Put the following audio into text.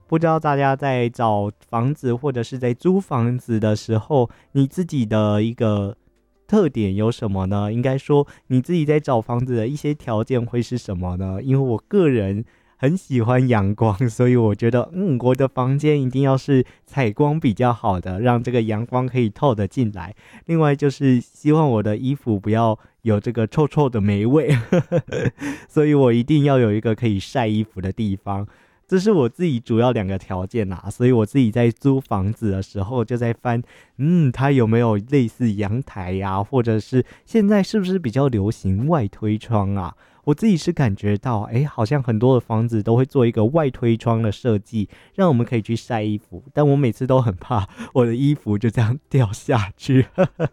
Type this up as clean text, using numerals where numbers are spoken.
不知道大家在找房子或者是在租房子的时候，你自己的一个特点有什么呢？应该说你自己在找房子的一些条件会是什么呢？因为我个人很喜欢阳光，所以我觉得我的房间一定要是采光比较好的，让这个阳光可以透得进来。另外就是希望我的衣服不要有这个臭臭的霉味所以我一定要有一个可以晒衣服的地方。这是我自己主要2个条件啦，所以我自己在租房子的时候就在翻，它有没有类似阳台呀，或者是现在是不是比较流行外推窗啊？我自己是感觉到，好像很多的房子都会做一个外推窗的设计，让我们可以去晒衣服，但我每次都很怕我的衣服就这样掉下去